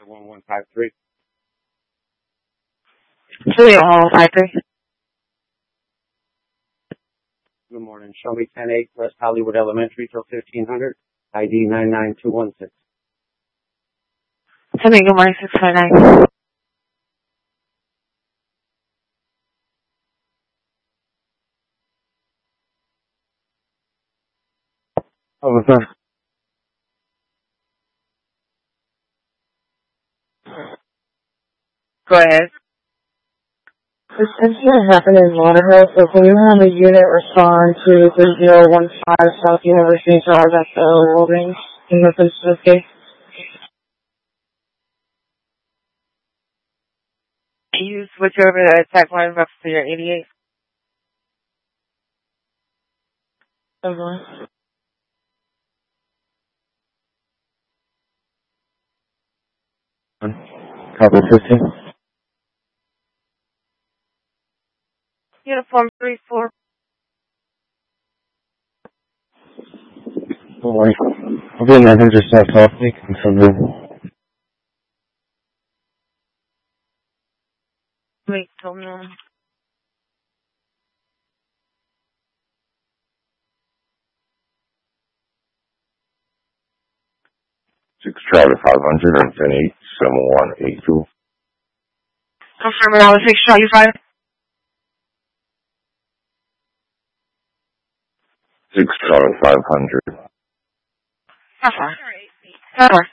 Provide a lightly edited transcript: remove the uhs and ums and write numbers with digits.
1153. 1153. Good morning. Show me 108 West Hollywood Elementary till 1500. ID 99216. Hey, good morning, 659. Oh, sir. Go ahead. This incident happened in Monterey, so can you have a unit respond to 3015 South University Drive at the Worldings in reference to this case? Can you switch over to attack line up to your 88? Okay. Copy 15. Uniform 34. Don't worry. I'll be in 900 South Coffee. Confirm the Wait, till noon. 6 Charlie 500 and 10 7182. Confirming I was 6 Charlie 5. 6 Charlie 500. That's fine. That works.